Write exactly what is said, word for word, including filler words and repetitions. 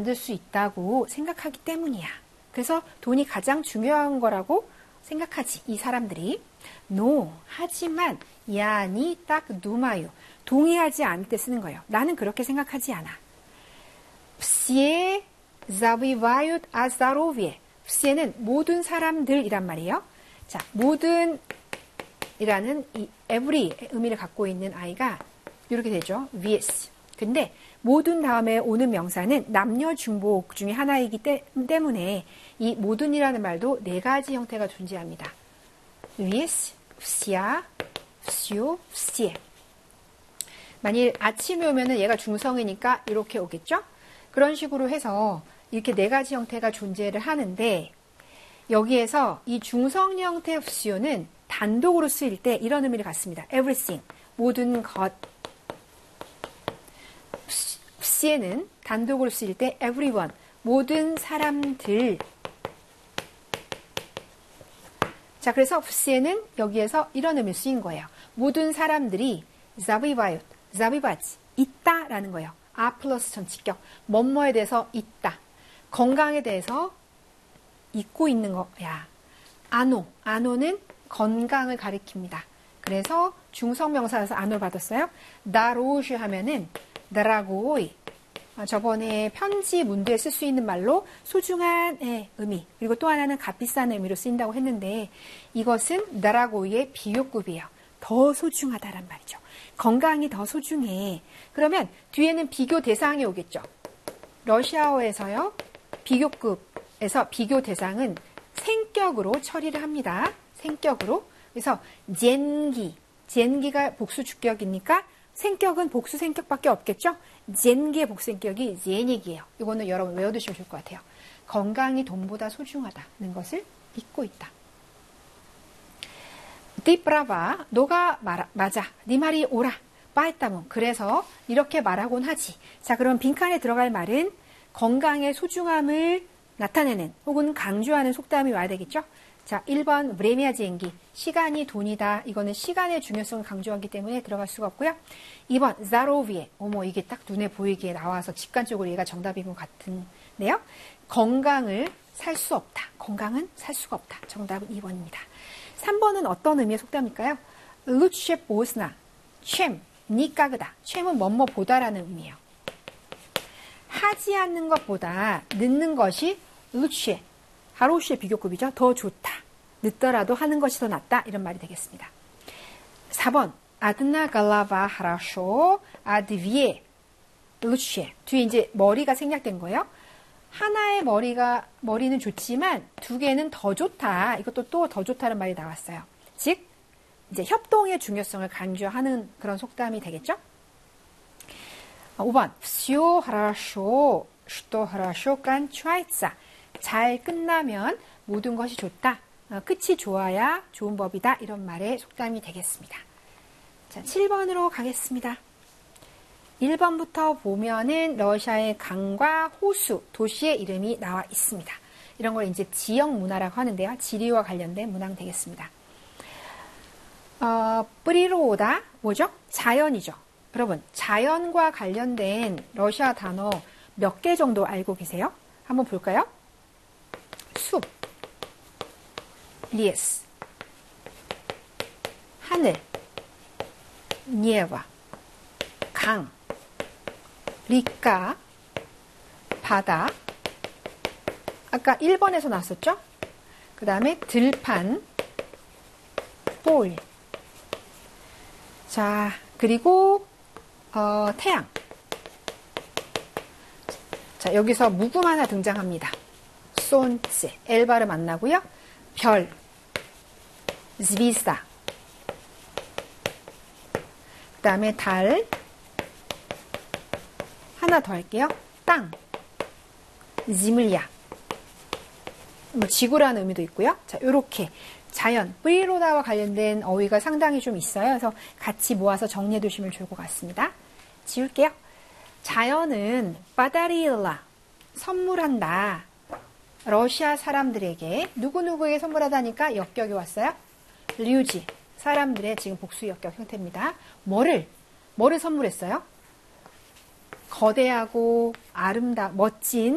만들 수 있다고 생각하기 때문이야. 그래서 돈이 가장 중요한 거라고 생각하지, 이 사람들이. No, 하지만 야니 딱 누마요. 동의하지 않을 때 쓰는 거예요. 나는 그렇게 생각하지 않아. Все забывают о здоровье. все는 모든 사람들이란 말이에요. 자, 모든 이라는 이 every 의미를 갖고 있는 아이가 이렇게 되죠. vs. 근데 모든 다음에 오는 명사는 남녀 중복 중에 하나이기 때문에 이 모든이라는 말도 네 가지 형태가 존재합니다. vs, вся, всё, все. 만일 아침에 오면은 얘가 중성이니까 이렇게 오겠죠? 그런 식으로 해서 이렇게 네 가지 형태가 존재를 하는데 여기에서 이 중성 형태 вс요는 단독으로 쓰일 때 이런 의미를 갖습니다. everything, 모든 것. все는 단독으로 쓰일 때 everyone, 모든 사람들. 자, 그래서 все는 여기에서 이런 의미로 쓰인 거예요. 모든 사람들이 забывают, забывать, 있다라는 거예요. 아 플러스 전치격, 뭐뭐에 대해서 있다. 건강에 대해서 잊고 있는 거야. 아노, 아노는 건강을 가리킵니다. 그래서 중성명사에서 아노를 받았어요. 다로슈 하면은 다라고이, 저번에 편지 문두에 쓸 수 있는 말로 소중한의 의미, 그리고 또 하나는 값비싼 의미로 쓰인다고 했는데 이것은 다라고이의 비교급이에요. 더 소중하다란 말이죠. 건강이 더 소중해. 그러면 뒤에는 비교 대상이 오겠죠. 러시아어에서요, 비교급에서 비교 대상은 생격으로 처리를 합니다. 생격으로. 그래서 젠기, 젠기가 복수 주격이니까 생격은 복수 생격밖에 없겠죠. 젠기의 복수 생격이 제닉이에요. 이거는 여러분 외워두시면 좋을 것 같아요. 건강이 돈보다 소중하다는 것을 믿고 있다. Ты права, 너가 말, 맞아. 네 말이 옳아. 빠했다문. 그래서 이렇게 말하곤 하지. 자, 그럼 빈칸에 들어갈 말은 건강의 소중함을 나타내는 혹은 강조하는 속담이 와야 되겠죠? 자, 일 번 브레미아 지엔기, 시간이 돈이다. 이거는 시간의 중요성을 강조하기 때문에 들어갈 수가 없고요. 이 번 자로비에, 어머 이게 딱 눈에 보이게 나와서 직관적으로 얘가 정답인 것 같은데요. 건강을 살 수 없다. 건강은 살 수가 없다. 정답은 이 번입니다. 삼 번은 어떤 의미의 속담일까요? 루체 보스나, 챔, 니까그다. 챔은 뭐뭐 보다라는 의미예요. 하지 않는 것보다 늦는 것이 루체, 하루시의 비교급이죠. 더 좋다. 늦더라도 하는 것이 더 낫다. 이런 말이 되겠습니다. 사 번 아드나 갈라바 하라쇼 아드비에 루체. 뒤에 이제 머리가 생략된 거예요. 하나의 머리가 머리는 좋지만 두 개는 더 좋다. 이것도 또 더 좋다는 말이 나왔어요. 즉 이제 협동의 중요성을 강조하는 그런 속담이 되겠죠. 오 번 всё хорошо, что хорошо кончается. 잘 끝나면 모든 것이 좋다. 어, 끝이 좋아야 좋은 법이다. 이런 말의 속담이 되겠습니다. 자, 칠 번으로 가겠습니다. 일 번부터 보면은 러시아의 강과 호수, 도시의 이름이 나와 있습니다. 이런 걸 이제 지역 문화라고 하는데요. 지리와 관련된 문항 되겠습니다. 어, 뿌리로오다 뭐죠? 자연이죠. 여러분, 자연과 관련된 러시아 단어 몇 개 정도 알고 계세요? 한번 볼까요? 숲, 리에스, 하늘, 니에바, 강, 리카, 바다. 아까 일 번에서 나왔었죠? 그 다음에 들판, 볼. 자, 그리고 어, 태양. 자, 여기서 묵음 하나 등장합니다. 손체, 엘 발음 안 나고요. 별, звезда. 그 다음에 달. 하나 더 할게요. 땅, земля. 뭐 지구라는 의미도 있고요. 자, 요렇게 자연, 뿌리로다와 관련된 어휘가 상당히 좀 있어요. 그래서 같이 모아서 정리해 두시면 좋을 것 같습니다. 지울게요. 자연은 바다리일라, 선물한다. 러시아 사람들에게 누구누구에게 선물하다니까 역격이 왔어요. 류지, 사람들의 지금 복수 역격 형태입니다. 뭐를, 뭐를 선물했어요? 거대하고 아름다, 멋진